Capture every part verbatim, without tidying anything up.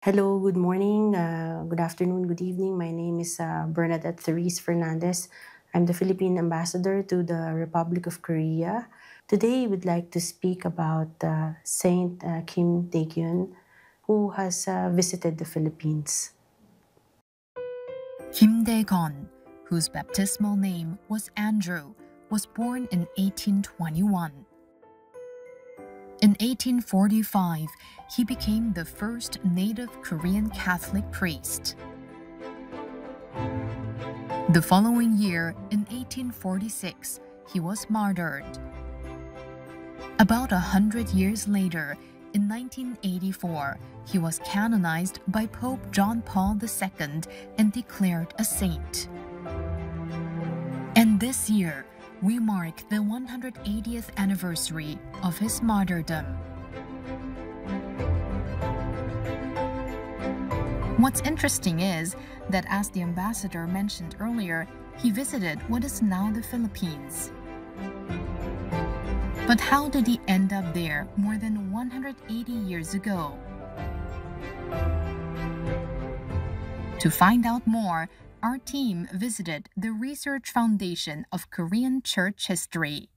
Hello, good morning, uh, good afternoon, good evening. My name is uh, Bernadette Therese Fernandez. I'm the Philippine ambassador to the Republic of Korea. Today, we'd like to speak about uh, Saint uh, Kim Tae-kyun, who has uh, visited the Philippines. Kim Dae-gon, whose baptismal name was Andrew, was born in eighteen twenty-one. In eighteen forty-five, he became the first native Korean Catholic priest. The following year, in eighteen forty-six, he was martyred. About a hundred years later, in nineteen eighty-four, he was canonized by Pope John Paul the Second and declared a saint. And this year, we mark the one hundred eightieth anniversary of his martyrdom. What's interesting is that, as the ambassador mentioned earlier, he visited what is now the Philippines. But how did he end up there more than one hundred eighty years ago? To find out more, our team visited the Research Foundation of Korean Church History.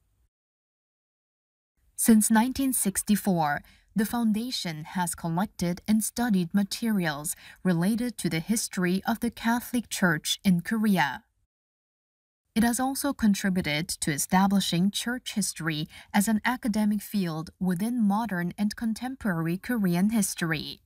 Since nineteen sixty-four, the foundation has collected and studied materials related to the history of the Catholic Church in Korea. It has also contributed to establishing church history as an academic field within modern and contemporary Korean history.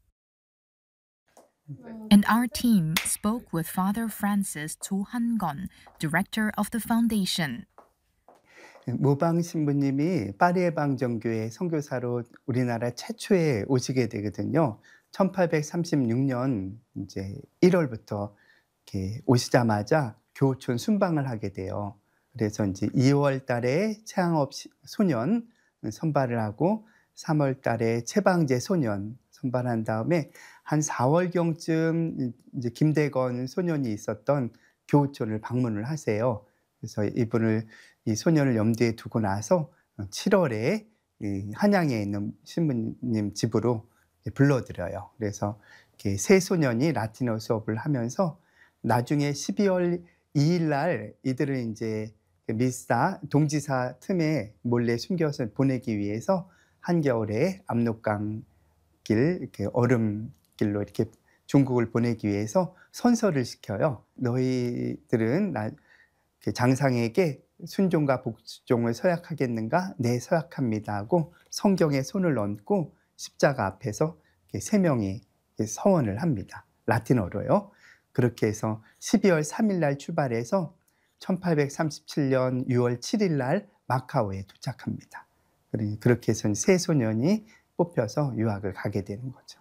And our team spoke with Father Francis Cho Han-gon, director of the foundation. 모방 신부님이 파리의 방정교회 선교사로 우리나라 최초에 오시게 되거든요. 천팔백삼십육 년 이제 일월부터 이렇게 오시자마자 교촌 순방을 하게 돼요. 그래서 이제 이월 달에 채양업 소년 선발을 하고 삼월 달에 채방제 소년 선발한 다음에 한 사월경쯤 이제 김대건 소년이 있었던 교촌을 방문을 하세요. 그래서 이분을 이 소년을 염두에 두고 나서 칠월에 이 한양에 있는 신부님 집으로 불러들여요. 그래서 이렇게 세 소년이 라틴어 수업을 하면서 나중에 십이월 이일 날 이들을 이제 미사 동지사 틈에 몰래 숨겨서 보내기 위해서 한겨울에 압록강 길 이렇게 얼음길로 이렇게 중국을 보내기 위해서 선서를 시켜요. 너희들은 나 장상에게 순종과 복종을 서약하겠는가? 네, 서약합니다 하고 성경에 손을 얹고 십자가 앞에서 세 명이 서원을 합니다. 라틴어로요. 그렇게 해서 십이월 삼일 날 출발해서 천팔백삼십칠 년 유월 칠일 날 마카오에 도착합니다. 그렇게 해서 세 소년이 뽑혀서 유학을 가게 되는 거죠.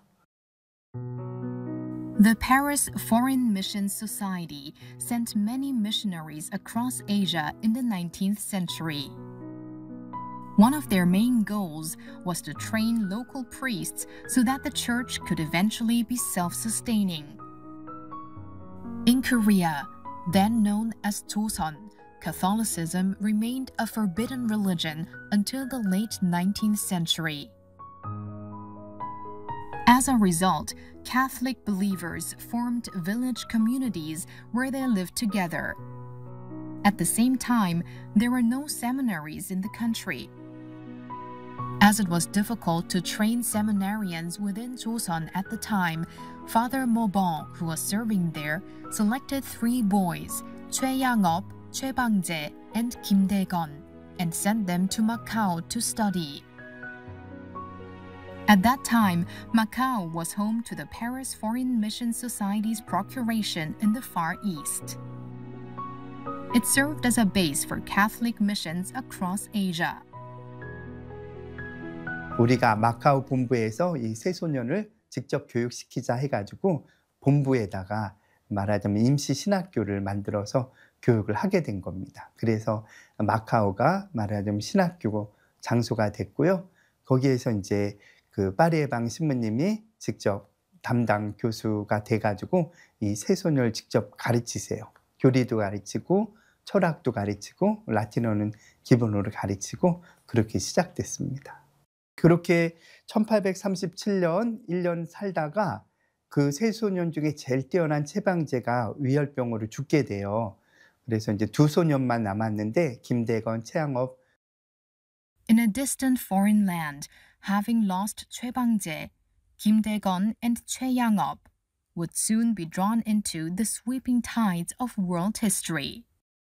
The Paris Foreign Mission Society sent many missionaries across Asia in the nineteenth century. One of their main goals was to train local priests so that the church could eventually be self-sustaining. In Korea, then known as Joseon, Catholicism remained a forbidden religion until the late nineteenth century. As a result, Catholic believers formed village communities where they lived together. At the same time, there were no seminaries in the country. As it was difficult to train seminarians within Joseon at the time, Father Mobon, who was serving there, selected three boys, Choi Yang-up, Choi Bang-jae, and Kim Dae-gon, and sent them to Macau to study. At that time, Macau was home to the Paris Foreign Mission Society's procuration in the Far East. It served as a base for Catholic missions across Asia. 우리가 마카오 본부에서 이 세 소년을 직접 교육시키자 해가지고 본부에다가 말하자면 임시 신학교를 만들어서 교육을 하게 된 겁니다. 그래서 마카오가 말하자면 신학교 장소가 됐고요. 거기에서 이제 그 파리의 방 신부님이 직접 담당 교수가 돼가지고 이 세 소년을 직접 가르치세요. 교리도 가르치고 철학도 가르치고 라틴어는 기본으로 가르치고 그렇게 시작됐습니다. 그렇게 천팔백삼십칠 년 일 년 살다가 그 세 소년 중에 제일 뛰어난 최방제가 위열병으로 죽게 돼요. 그래서 이제 두 소년만 남았는데 김대건, 최양업. In a distant foreign land, having lost Choi Bang-jae, Kim Dae-gon and Choi Yang-up would soon be drawn into the sweeping tides of world history.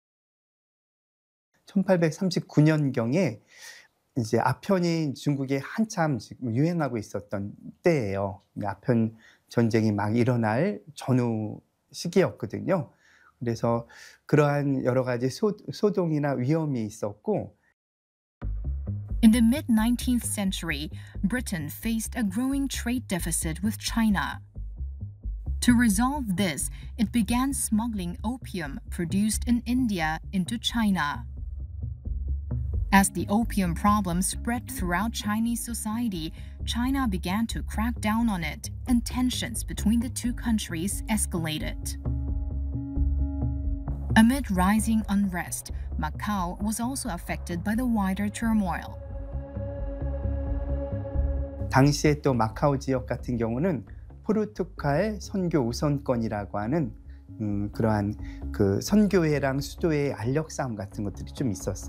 천팔백삼십구 년경에 이제 아편이 중국에 한참 지금 유행하고 있었던 때예요. 아편 전쟁이 막 일어날 전후 시기였거든요. 그래서 그러한 여러 가지 소, 소동이나 위험이 있었고. In the mid-nineteenth century, Britain faced a growing trade deficit with China. To resolve this, it began smuggling opium produced in India into China. As the opium problem spread throughout Chinese society, China began to crack down on it, and tensions between the two countries escalated. Amid rising unrest, Macau was also affected by the wider turmoil. 당시에 또 마카오 지역 같은 경우는 포르투갈 선교 우선권이라고 하는 음, 그러한 그 선교회랑 수도의 알력 싸움 같은 것들이 좀 있었어요.